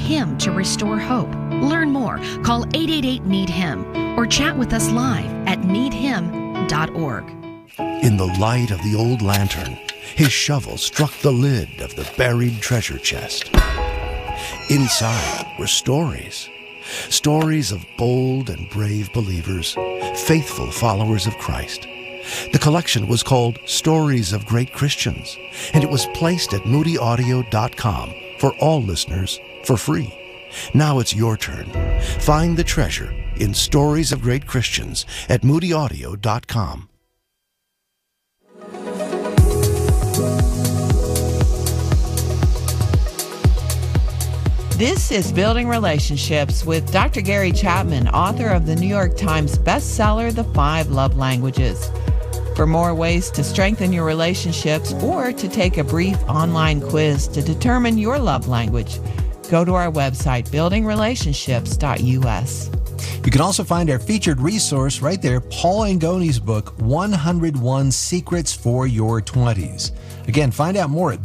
Him to restore hope. Learn more. Call 888-NEED-HIM or chat with us live at needhim.org. In the light of the old lantern, his shovel struck the lid of the buried treasure chest. Inside were stories. Stories of bold and brave believers, faithful followers of Christ. The collection was called Stories of Great Christians, and it was placed at moodyaudio.com for all listeners for free. Now it's your turn. Find the treasure in Stories of Great Christians at moodyaudio.com. This is Building Relationships with Dr. Gary Chapman, author of the New York Times bestseller, The 5 Love Languages. For more ways to strengthen your relationships or to take a brief online quiz to determine your love language, go to our website, buildingrelationships.us. You can also find our featured resource right there, Paul Angoni's book, 101 Secrets for Your 20s. Again, find out more at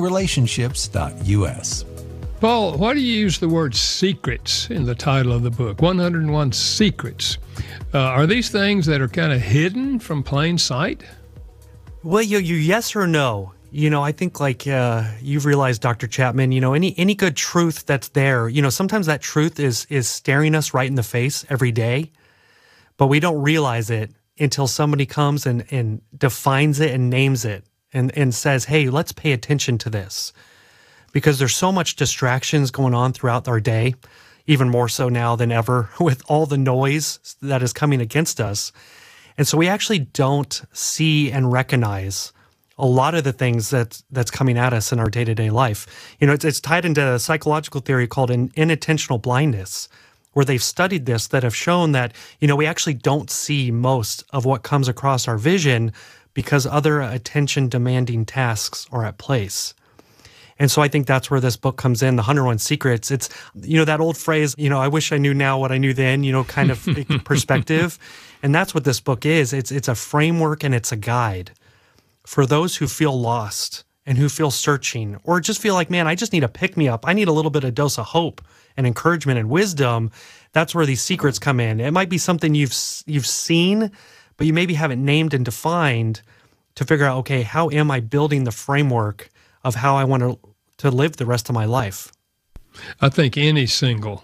buildingrelationships.us. Paul, why do you use the word secrets in the title of the book, 101 Secrets? Are these things that are kind of hidden from plain sight? Well, you yes or no? I think like you've realized, Dr. Chapman, any good truth that's there, sometimes that truth is staring us right in the face every day, but we don't realize it until somebody comes and defines it and names it and says, hey, let's pay attention to this. Because there's so much distractions going on throughout our day, even more so now than ever with all the noise that is coming against us. And so we actually don't see and recognize a lot of the things that's coming at us in our day-to-day life. It's tied into a psychological theory called inattentional blindness, where they've studied this that have shown that, we actually don't see most of what comes across our vision because other attention-demanding tasks are at place. And so I think that's where this book comes in, The 101 Secrets. It's, that old phrase, I wish I knew now what I knew then, kind of perspective. And that's what this book is. It's a framework and it's a guide for those who feel lost and who feel searching or just feel like, man, I just need a pick-me-up. I need a little bit of dose of hope and encouragement and wisdom. That's where these secrets come in. It might be something you've seen, but you maybe haven't named and defined to figure out, okay, how am I building the framework of how I want to live the rest of my life? I think any single,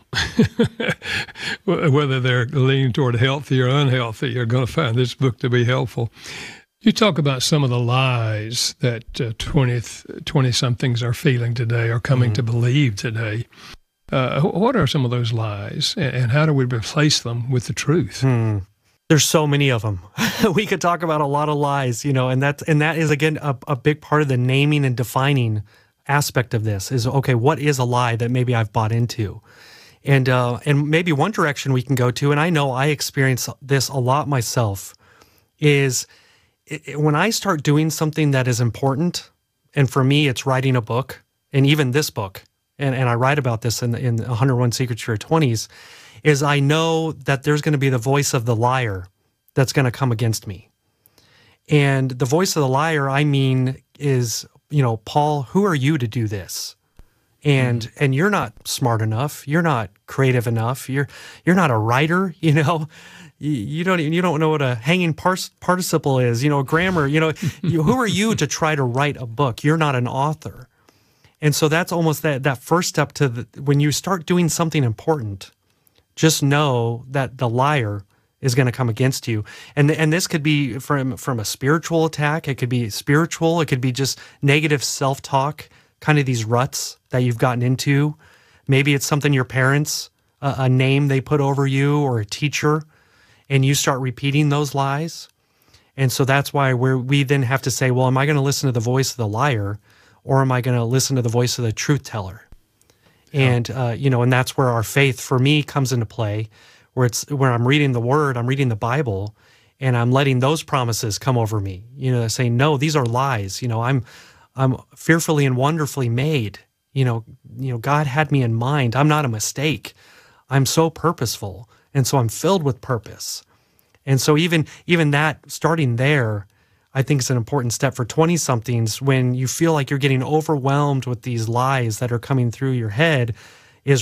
whether they're leaning toward healthy or unhealthy, are going to find this book to be helpful. You talk about some of the lies that 20-somethings are feeling today or coming to believe today. What are some of those lies, and how do we replace them with the truth? There's so many of them. We could talk about a lot of lies, and that is, again, a big part of the naming and defining aspect of this is, okay, what is a lie that maybe I've bought into? And maybe one direction we can go to, and I know I experience this a lot myself, is when I start doing something that is important, and for me, it's writing a book, and even this book, and I write about this in 101 Secrets for Your 20s, is I know that there's going to be the voice of the liar that's going to come against me. And the voice of the liar, I mean, is, Paul, who are you to do this? And you're not smart enough. You're not creative enough. You're not a writer, you don't know what a hanging participle is, grammar, who are you to try to write a book? You're not an author. And so that's almost that first step to when you start doing something important, just know that the liar is going to come against you. And this could be from a spiritual attack. It could be spiritual. It could be just negative self-talk, kind of these ruts that you've gotten into. Maybe it's something your parents, a name they put over you or a teacher, and you start repeating those lies. And so that's why we then have to say, well, am I going to listen to the voice of the liar, or am I going to listen to the voice of the truth teller? And, and that's where our faith for me comes into play, where I'm reading the Word, I'm reading the Bible, and I'm letting those promises come over me, saying, no, these are lies. I'm fearfully and wonderfully made. God had me in mind. I'm not a mistake. I'm so purposeful. And so I'm filled with purpose. And so even that, starting there, I think is an important step for 20-somethings when you feel like you're getting overwhelmed with these lies that are coming through your head.